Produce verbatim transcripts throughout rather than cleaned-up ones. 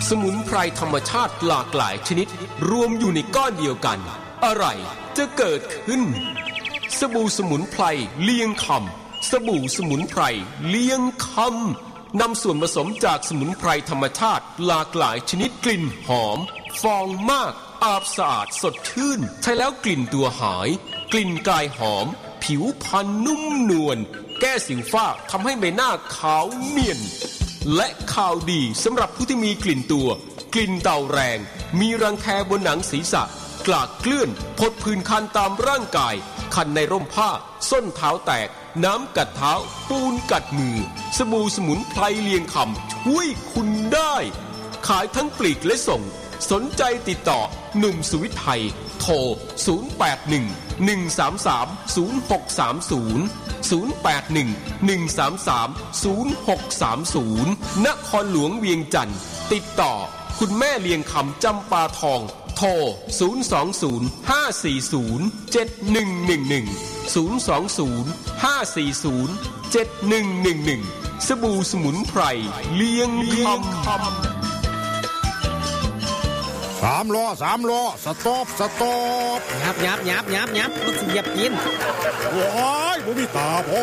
สมุนไพรธรรมชาติหลากหลายชนิดรวมอยู่ในก้อนเดียวกันอะไรจะเกิดขึ้นสบู่สมุนไพรเลียงคำสบู่สมุนไพรเลียงคำนำส่วนผสมจากสมุนไพรธรรมชาติหลากหลายชนิดกลิ่นหอมฟองมากอาบสะอาดสดชื่นใช้แล้วกลิ่นตัวหายกลิ่นกายหอมผิวพรรณนุ่มนวลแก้สิวฝ้าทำให้ใบหน้าขาวเนียนและข่าวดีสำหรับผู้ที่มีกลิ่นตัวกลิ่นเต่าแรงมีรังแคบนหนังศีรษะกลากเกลื่อนพดผื่นคันตามร่างกายคันในร่มผ้าส้นเท้าแตกน้ำกัดเท้าปูนกัดมือสบู่สมุนไพรเลียงคำช่วยคุณได้ขายทั้งปลีกและส่งสนใจติดต่อหนุ่มสุวิทย์ไทยโทรศูนย์ แปด หนึ่ง หนึ่ง สาม สาม ศูนย์ หก สาม ศูนย์ ศูนย์ แปด หนึ่ง หนึ่ง สาม สาม ศูนย์ หก สาม ศูนย์นครหลวงเวียงจันทร์ติดต่อคุณแม่เลียงคำจำปาทองโทรศูนย์ สอง ศูนย์ ห้า สี่ ศูนย์ เจ็ด หนึ่ง หนึ่ง หนึ่ง ศูนย์ สอง ศูนย์ ห้า สี่ ศูนย์ เจ็ด หนึ่ง หนึ่ง หนึ่งสบู่สมุนไพรเลียงคำสามล้อสามล้อสต็อปสต็อปยับยับยับยับยับมันสิยับกินโอ้ยบ่มีตาพ่อ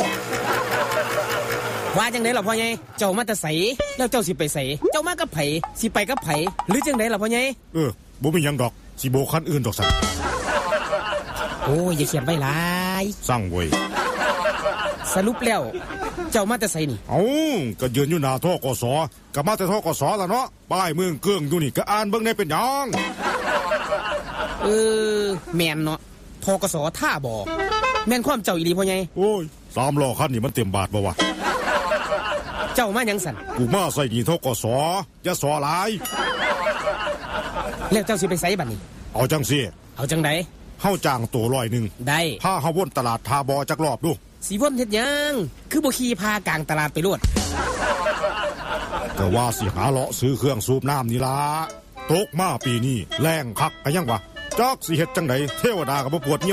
ว่าจังได๋ล่ะพ่อใหญ่เจ้ามาแต่ไสแล้วเจ้าสิไปไสเจ้ามากับไผสิไปกับไผหรือจังได๋ล่ะพ่อใหญ่เออบ่มีหยังดอกสิโบกคันอื่นดอกซั่นโอ้ยอย่าเขียนไว้หลายสั่งเว้ยสรุปแล้วเจ้ามาแต่ไสนี่เอ้าก็ยืนอยู่หน้าธกสก็มาแต่ธกสล่ะเนาะป้ายเมืองเกื้องอยู่นี่ก็อ่านเบิ่งได้เป็นหยังเออแม่นเนาะธกสท่าบ่แม่นความเจ้าอีหลีพ่อใหญ่โอ้ยสามล้อคันนี่มันเต็มบาทบ่วะเจ้ามาหยังสั่นกูมาใส่หนี้ธกสอย่าสอหลายแล้วเจ้าสิไปไสบัดนี้เอาจังซี่เอาจังได๋เฮาจ้างตัวร้อยนึงได้พาเฮาวนตลาดทาบอจักรอบดูสิวนเฮ็ดหยังคือบ่ขี่พากลางตลาดไปโลดก็ว่าสิหาเลาะซื้อเครื่องสูบน้ำนี่ล่ะตกมาปีนี้แรงคักก็ยังวะจักสิเฮ็ดจังได๋เทวดาก็บ่ปวด